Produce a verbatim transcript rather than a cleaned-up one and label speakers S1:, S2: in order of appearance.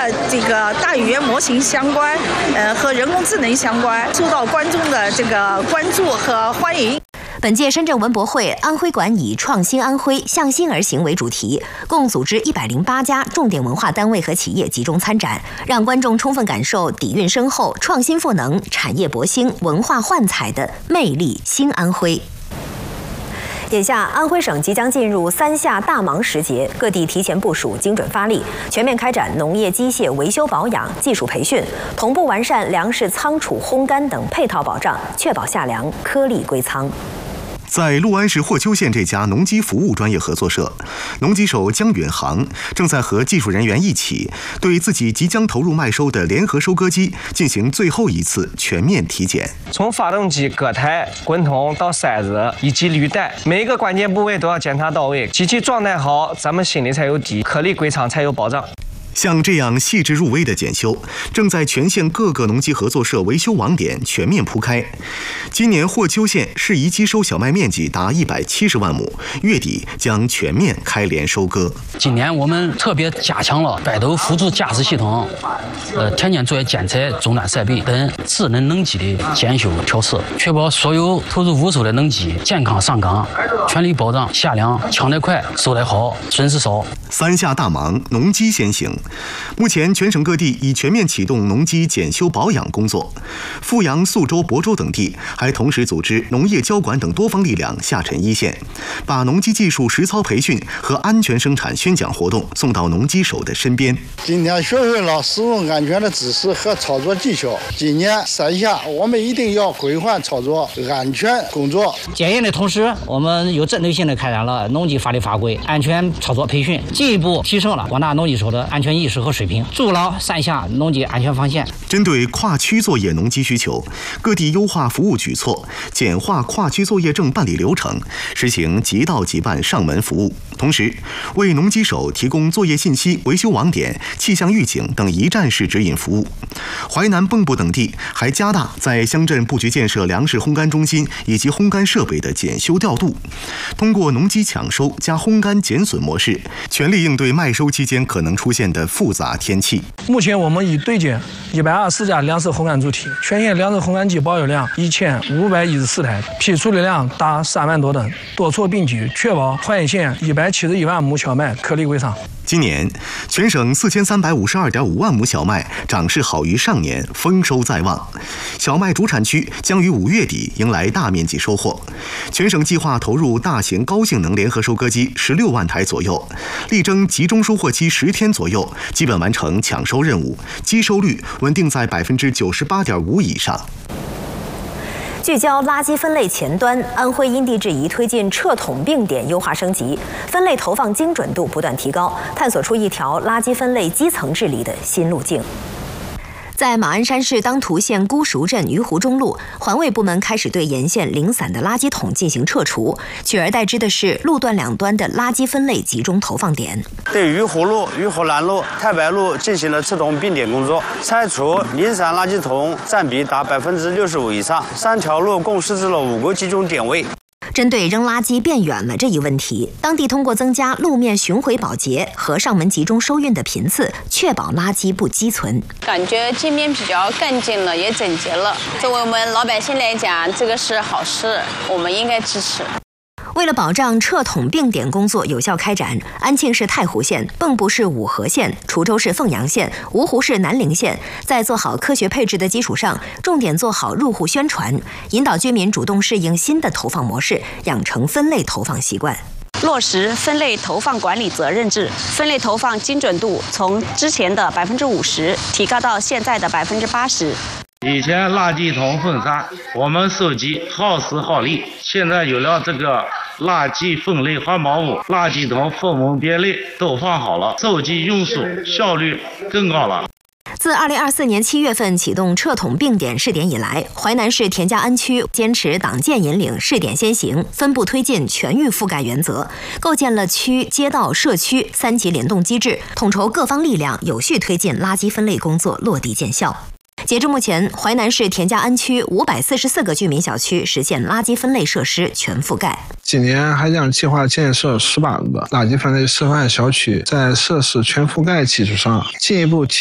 S1: 这个大语言模型相关，呃，和人工智能相关，受到观众的这个关注和欢迎。
S2: 本届深圳文博会安徽馆以“创新安徽，向心而行”为主题，共组织一百零八家重点文化单位和企业集中参展，让观众充分感受底蕴深厚、创新赋能、产业勃兴、文化焕彩的魅力新安徽。眼下，安徽省即将进入三夏大忙时节，各地提前部署，精准发力，全面开展农业机械维修保养、技术培训，同步完善粮食仓储、烘干等配套保障，确保夏粮颗粒归仓。
S3: 在六安市霍邱县这家农机服务专业合作社，农机手姜允航正在和技术人员一起，对自己即将投入麦收的联合收割机进行最后一次全面体检。
S4: 从发动机、割台、滚筒到塞子以及履带，每一个关键部位都要检查到位，机器状态好，咱们心里才有底，颗粒归仓才有保障。
S3: 像这样细致入微的检修，正在全县各个农机合作社维修网点全面铺开。今年霍邱县适宜机收小麦面积达一百七十万亩，月底将全面开联收割。
S5: 今年我们特别加强了百度辅助驾驶系统、呃天天作业监测、终端设备等智能农机的检修调试，确保所有投入务收的农机健康上岗，全力保障夏粮抢得快、收得好、损失少。
S3: 三夏大忙，农机先行。目前全省各地已全面启动农机检修保养工作，阜阳、宿州、亳州等地还同时组织农业交管等多方力量下沉一线，把农机技术实操培训和安全生产宣讲活动送到农机手的身边。
S6: 今天学会了使用安全的知识和操作技巧，今年三夏我们一定要规范操作安全工作。
S7: 检验的同时，我们有针对性的开展了农机法律法规安全操作培训，进一步提升了广大农机手的安全意识和水平，筑牢三夏农机安全防线。
S3: 针对跨区作业农机需求，各地优化服务举措，简化跨区作业证办理流程，实行即到即办上门服务，同时为农机手提供作业信息、维修网点、气象预警等一站式指引服务。淮南、蚌埠等地还加大在乡镇布局建设粮食烘干中心以及烘干设备的检修调度，通过农机抢收加烘干减损模式，全力应对麦收期间可能出现的复杂天气。
S8: 目前我们已对接一百二十家粮食烘干主体，全县粮食烘干机保有量一千五百一十四台，批处理量达三万多吨，多措并举，确保淮安县一百七十一万亩小麦颗粒归仓。
S3: 今年，全省四千三百五十二点五万亩小麦长势好于上年，丰收在望。小麦主产区将于五月底迎来大面积收获。全省计划投入大型高性能联合收割机十六万台左右，力争集中收获期十天左右，基本完成抢收任务，机收率稳定在百分之九十八点五以上。
S2: 聚焦垃圾分类前端，安徽因地制宜推进撤桶并点优化升级，分类投放精准度不断提高，探索出一条垃圾分类基层治理的新路径。在马鞍山市当涂县姑熟镇鱼湖中路，环卫部门开始对沿线零散的垃圾桶进行撤除，取而代之的是路段两端的垃圾分类集中投放点。
S9: 对鱼湖路、鱼湖南路、太白路进行了撤桶并点工作，拆除零散垃圾桶占比达百分之六十五以上。三条路共设置了五个集中点位。
S2: 针对扔垃圾变远了这一问题，当地通过增加路面巡回保洁和上门集中收运的频次，确保垃圾不积存。
S10: 感觉街面比较干净了，也整洁了。作为我们老百姓来讲，这个是好事，我们应该支持。
S2: 为了保障撤桶并点工作有效开展，安庆市太湖县、蚌埠市五河县、滁州市凤阳县、芜湖市南陵县在做好科学配置的基础上，重点做好入户宣传，引导居民主动适应新的投放模式，养成分类投放习惯。
S10: 落实分类投放管理责任制，分类投放精准度从之前的百分之五十提高到现在的百分之八十。
S11: 以前垃圾桶分散，我们收集耗时耗力，现在有了这个垃圾分类环保屋，垃圾桶分门别类都放好了，收集用速效率更高了。
S2: 自二零二四年七月份启动撤桶并点试点以来，淮南市田家庵区坚持党建引领、试点先行、分步推进全域覆盖原则，构建了区、街道、社区三级联动机制，统筹各方力量，有序推进垃圾分类工作落地见效。截至目前，淮南市田家庵区五百四十四个居民小区实现垃圾分类设施全覆盖。
S12: 今年还将计划建设十八个垃圾分类示范小区，在设施全覆盖基础上，进一步提